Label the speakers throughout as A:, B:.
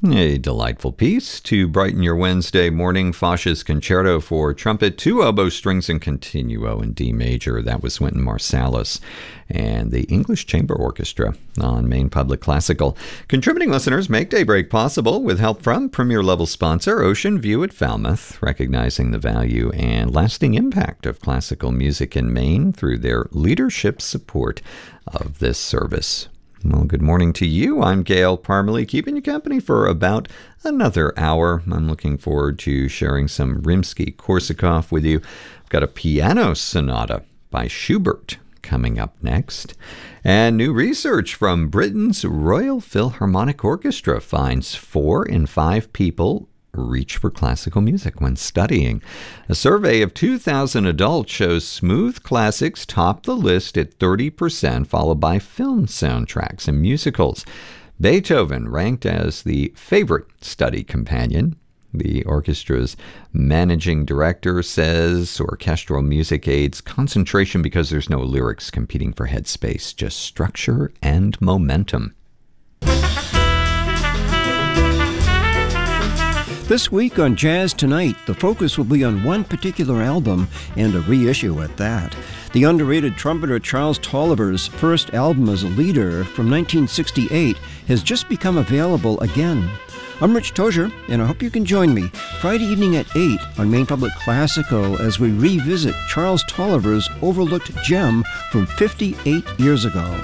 A: A delightful piece to brighten your Wednesday morning. Foch's Concerto for Trumpet, 2 oboe strings and continuo in D major. That was Wynton Marsalis and the English Chamber Orchestra on Maine Public Classical. Contributing listeners make Daybreak possible with help from premier level sponsor Ocean View at Falmouth, recognizing the value and lasting impact of classical music in Maine through their leadership support of this service. Well, good morning to you. I'm Gail Parmalee, keeping you company for about another hour. I'm looking forward to sharing some Rimsky-Korsakov with you. I've got a piano sonata by Schubert coming up next. And new research from Britain's Royal Philharmonic Orchestra finds 4 in 5 people reach for classical music when studying. A survey of 2,000 adults shows smooth classics top the list at 30%, followed by film soundtracks and musicals. Beethoven ranked as the favorite study companion. The orchestra's managing director says orchestral music aids concentration because there's no lyrics competing for headspace, just structure and momentum.
B: This week on Jazz Tonight, the focus will be on one particular album, and a reissue at that. The underrated trumpeter Charles Tolliver's first album as a leader from 1968 has just become available again. I'm Rich Tozier, and I hope you can join me Friday evening at 8 on Maine Public Classical as we revisit Charles Tolliver's overlooked gem from 58 years ago.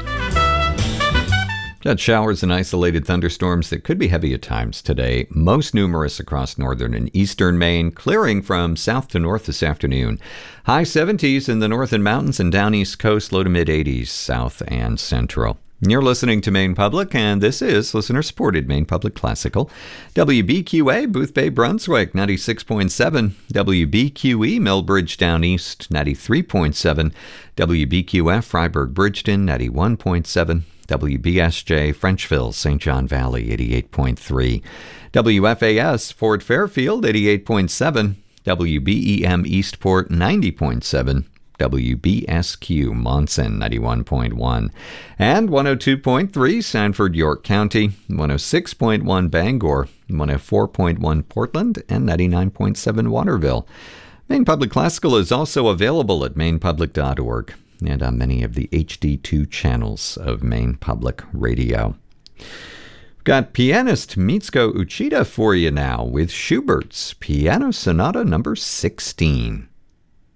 A: Got showers and isolated thunderstorms that could be heavy at times today, most numerous across northern and eastern Maine, clearing from south to north this afternoon. High 70s in the north and mountains and down east coast, low to mid 80s south and central. You're listening to Maine Public, and this is listener-supported Maine Public Classical. WBQA, Booth Bay, Brunswick, 96.7. WBQE, Millbridge, Down East, 93.7. WBQF, Freiburg, Bridgeton, 91.7. WBSJ, Frenchville, St. John Valley, 88.3. WFAS, Fort Fairfield, 88.7. WBEM, Eastport, 90.7. WBSQ, Monson, 91.1. And 102.3, Sanford, York County, 106.1, Bangor, 104.1, Portland, and 99.7, Waterville. Maine Public Classical is also available at mainepublic.org. and on many of the HD2 channels of Maine Public Radio. We've got pianist Mitsuko Uchida for you now with Schubert's Piano Sonata number 16.